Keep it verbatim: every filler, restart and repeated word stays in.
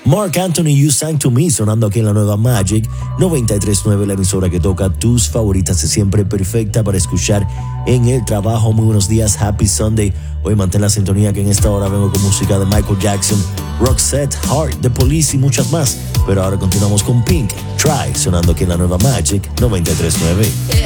Mark Anthony, You Sang to Me, sonando aquí en la nueva Magic noventa y tres punto nueve, la emisora que toca tus favoritas y siempre perfecta para escuchar en el trabajo. Muy buenos días, Happy Sunday. Hoy mantén la sintonía que en esta hora vengo con música de Michael Jackson, Roxette, Heart, The Police y muchas más. Pero ahora continuamos con Pink, Try, sonando aquí en la nueva Magic noventa y tres punto nueve.